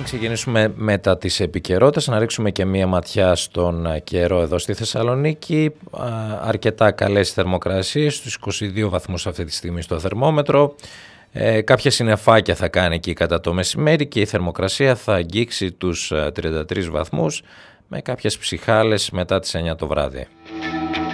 ξεκινήσουμε μετά τις επικαιρότητες, να ρίξουμε και μία ματιά στον καιρό εδώ στη Θεσσαλονίκη. Αρκετά καλές θερμοκρασίες, στους 22 βαθμούς αυτή τη στιγμή στο θερμόμετρο. Κάποια συννεφάκια θα κάνει εκεί κατά το μεσημέρι και η θερμοκρασία θα αγγίξει τους 33 βαθμούς με κάποιες ψιχάλες μετά τις 9 το βράδυ.